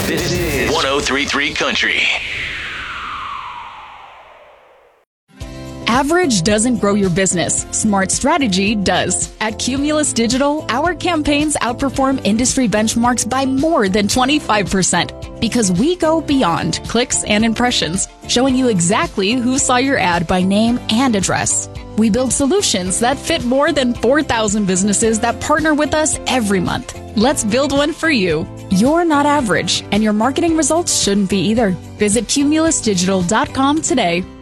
This is 103.3 Country. Average doesn't grow your business. Smart strategy does. At Cumulus Digital, our campaigns outperform industry benchmarks by more than 25% because we go beyond clicks and impressions, showing you exactly who saw your ad by name and address. We build solutions that fit more than 4,000 businesses that partner with us every month. Let's build one for you. You're not average, and your marketing results shouldn't be either. Visit cumulusdigital.com today.